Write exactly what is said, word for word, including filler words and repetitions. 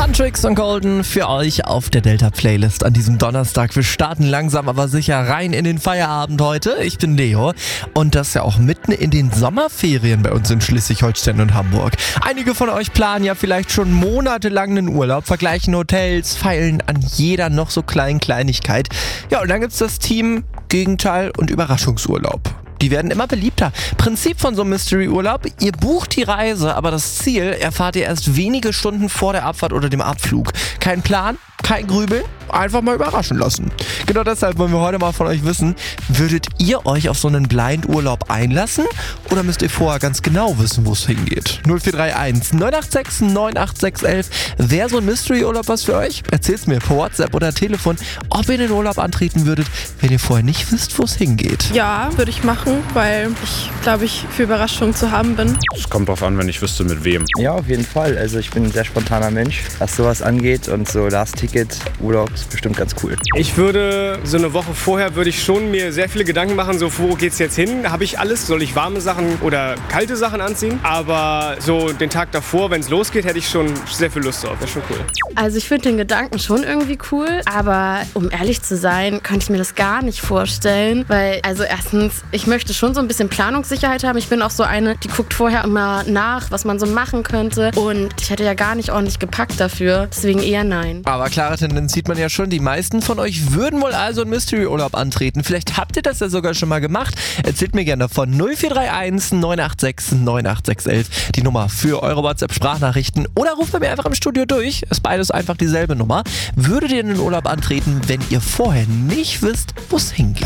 Huntrix und Golden für euch auf der Delta-Playlist an diesem Donnerstag. Wir starten langsam aber sicher rein in den Feierabend heute. Ich bin Leo und das ja auch mitten in den Sommerferien bei uns in Schleswig-Holstein und Hamburg. Einige von euch planen ja vielleicht schon monatelang einen Urlaub, vergleichen Hotels, feilen an jeder noch so kleinen Kleinigkeit. Ja, und dann gibt's das Team Gegenteil und Überraschungsurlaub. Die werden immer beliebter. Prinzip von so einem Mystery-Urlaub: Ihr bucht die Reise, aber das Ziel erfahrt ihr erst wenige Stunden vor der Abfahrt oder dem Abflug. Kein Plan, kein Grübeln, einfach mal überraschen lassen. Genau deshalb wollen wir heute mal von euch wissen, würdet ihr euch auf so einen Blind-Urlaub einlassen oder müsst ihr vorher ganz genau wissen, wo es hingeht? null vier drei eins neun acht sechs neun acht sechs eins eins. Wäre so ein Mystery-Urlaub was für euch? Erzählt's mir per WhatsApp oder Telefon, ob ihr den Urlaub antreten würdet, wenn ihr vorher nicht wisst, wo es hingeht. Ja, würde ich machen, weil ich, glaube ich, für Überraschungen zu haben bin. Es kommt drauf an, wenn ich wüsste, mit wem. Ja, auf jeden Fall. Also ich bin ein sehr spontaner Mensch, was sowas angeht, und so Last-Ticket Urlaub ist bestimmt ganz cool. Ich würde so eine Woche vorher würde ich schon mir sehr viele Gedanken machen, so wo geht's jetzt hin? Habe ich alles? Soll ich warme Sachen oder kalte Sachen anziehen? Aber so den Tag davor, wenn es losgeht, hätte ich schon sehr viel Lust drauf. Wäre schon cool. Also ich finde den Gedanken schon irgendwie cool, aber um ehrlich zu sein, könnte ich mir das gar nicht vorstellen, weil also erstens, ich möchte schon so ein bisschen Planungssicherheit haben. Ich bin auch so eine, die guckt vorher immer nach, was man so machen könnte, und ich hätte ja gar nicht ordentlich gepackt dafür, deswegen eher nein. Aber klare Tendenz sieht man ja schon, die meisten von euch würden wohl also einen Mystery-Urlaub antreten. Vielleicht habt ihr das ja sogar schon mal gemacht. Erzählt mir gerne davon. null vier drei eins neun acht sechs neun acht sechs eins eins, die Nummer für eure WhatsApp-Sprachnachrichten, oder ruft bei mir einfach im Studio durch. Ist beides einfach dieselbe Nummer. Würdet ihr einen Urlaub antreten, wenn ihr vorher nicht wisst, wo es hingeht?